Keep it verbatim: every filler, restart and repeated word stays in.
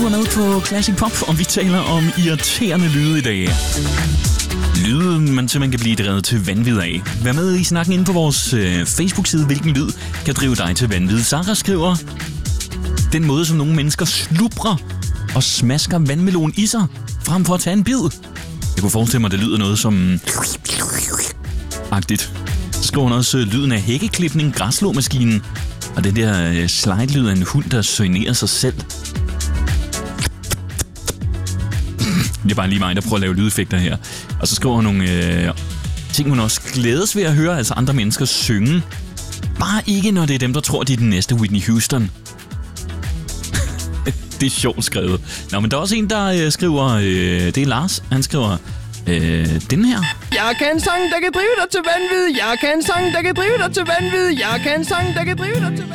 Du er med på Classic Pop, og vi taler om irriterende lyde i dag. Lyde, man simpelthen kan blive drevet til vanvid af. Vær med i snakken inde på vores øh, Facebook-side, hvilken lyd kan drive dig til vanvid. Sarah skriver, den måde, som nogle mennesker slubrer og smasker vandmelon i sig, frem for at tage en bid. Jeg kunne forestille mig, at det lyder noget som... agtigt. Så skriver hun også lyden af hækkeklipning, græsslåmaskinen, og den der øh, slide-lyd af en hund, der søgnerer sig selv. Det er bare lige mig, der prøver at lave lydeffekter her. Og så skriver hun nogle øh, ting, hun også glædes ved at høre, altså andre mennesker synge. Bare ikke, når det er dem, der tror, de er den næste Whitney Houston. Det er sjovt skrevet. Nå, men der er også en, der øh, skriver, øh, det er Lars, han skriver, øh, den her. Jeg kan en sang, der kan drive dig til vanvid. Jeg kan en sang, der kan drive dig til vanvid. Jeg kan en sang, der kan drive dig til vanvid.